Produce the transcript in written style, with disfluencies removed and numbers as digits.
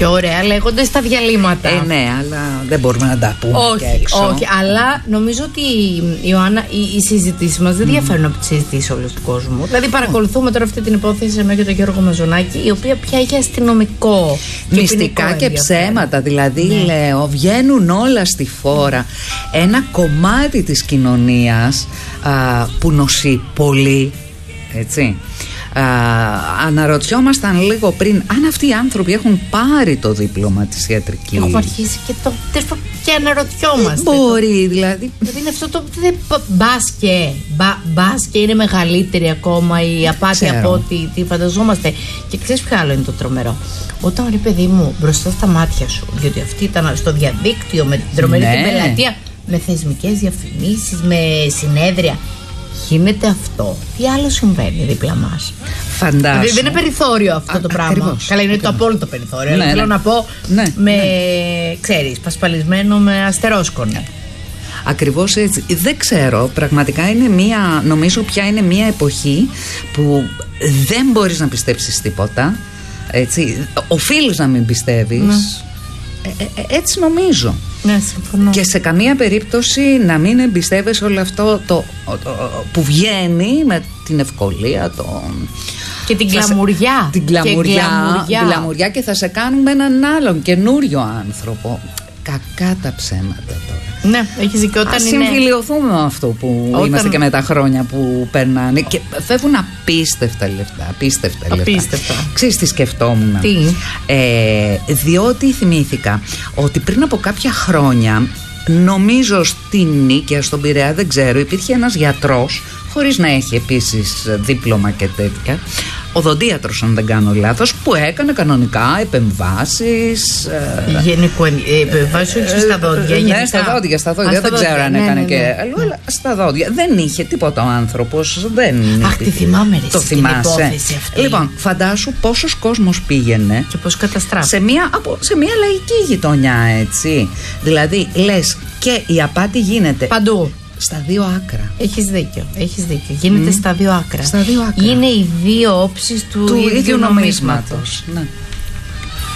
πιο ωραία λέγονται στα διαλύματα. Ναι, αλλά δεν μπορούμε να τα πούμε και έξω. Όχι, αλλά νομίζω ότι η Ιωάννα, οι συζητήσεις μας δεν διαφέρουν από τις συζητήσεις όλου του κόσμου. Δηλαδή, παρακολουθούμε τώρα αυτή την υπόθεση ενώ και τον Γιώργο Μαζονάκη, η οποία πια έχει αστυνομικό και μυστικά και ψέματα. Δηλαδή, λέω, βγαίνουν όλα στη φόρα. Ένα κομμάτι της κοινωνίας που νοσεί πολύ, έτσι. Αναρωτιόμασταν λίγο πριν αν αυτοί οι άνθρωποι έχουν πάρει το δίπλωμα της ιατρικής. Έχουμε αρχίσει και αναρωτιόμαστε. Μπορεί δηλαδή. Δηλαδή είναι αυτό το μπας και είναι μεγαλύτερη ακόμα η απάτη από ό,τι φανταζόμαστε. Και ξέρεις ποιο άλλο είναι το τρομερό? Όταν, ρε παιδί μου, μπροστά στα μάτια σου, διότι αυτή ήταν στο διαδίκτυο με την τρομερή την πελατεία, με θεσμικές διαφημίσεις, με συνέδρια. Γίνεται αυτό. Τι άλλο συμβαίνει δίπλα μας? Φαντάσου. Δηλαδή δεν είναι περιθώριο αυτό το πράγμα. Ακριβώς. Καλά, είναι το απόλυτο περιθώριο. Αλλά θέλω να πω ξέρεις, πασπαλισμένο με αστερόσκονο. Ακριβώς έτσι. Δεν ξέρω, πραγματικά νομίζω πια είναι μια εποχή που δεν μπορείς να πιστέψεις τίποτα. Έτσι, οφείλεις να μην πιστεύεις. Έτσι νομίζω. Ναι, συμφωνώ. Και σε καμία περίπτωση να μην εμπιστεύεσαι όλο αυτό που βγαίνει με την ευκολία και την κλαμουριά. Την κλαμουριά και θα σε κάνουμε έναν άλλον καινούριο άνθρωπο. Κακά τα ψέματα τώρα. Ναι, έχεις δίκιο. Ας συμφιλιωθούμε με αυτό που είμαστε και με τα χρόνια που περνάνε. Και φεύγουν απίστευτα λεφτά. Απίστευτα. Ξέρεις τι σκεφτόμουν? Τι? Διότι θυμήθηκα ότι πριν από κάποια χρόνια, νομίζω στην Νίκαια, στον Πειραιά, δεν ξέρω, υπήρχε ένας γιατρός, χωρίς να έχει επίσης δίπλωμα και τέτοια, οδοντίατρος αν δεν κάνω λάθος, που έκανε κανονικά επεμβάσεις. Γενικού επεμβάσεις στα δόντια. Ναι, στα δόντια. Δεν ξέρω αν έκανε και αλλού, αλλά στα δόντια. Δεν είχε τίποτα ο άνθρωπος. Αχ, τη θυμάμαι, ρε. Το θυμάσαι? Λοιπόν, φαντάσου πόσος κόσμος πήγαινε. Και πώς καταστράφηκε. Σε μια λαϊκή γειτονιά, έτσι. Δηλαδή, λες, και η απάτη γίνεται παντού. Στα δύο άκρα. Έχεις δίκιο. Γίνεται στα δύο άκρα. Είναι οι δύο όψεις του ίδιου νομίσματος. Ναι.